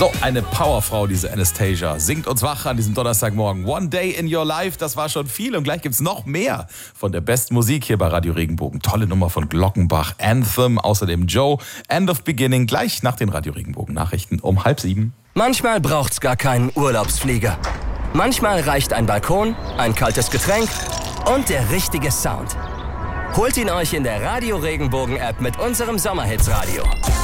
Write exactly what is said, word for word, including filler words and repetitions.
So, eine Powerfrau, diese Anastasia. Singt uns wach an diesem Donnerstagmorgen. One Day in Your Life, das war schon viel. Und gleich gibt's noch mehr von der besten Musik hier bei Radio Regenbogen. Tolle Nummer von Glockenbach, Anthem, außerdem Joe, End of Beginning, gleich nach den Radio Regenbogen Nachrichten um halb sieben. Manchmal braucht's gar keinen Urlaubsflieger. Manchmal reicht ein Balkon, ein kaltes Getränk und der richtige Sound. Holt ihn euch in der Radio Regenbogen App mit unserem Sommerhits-Radio.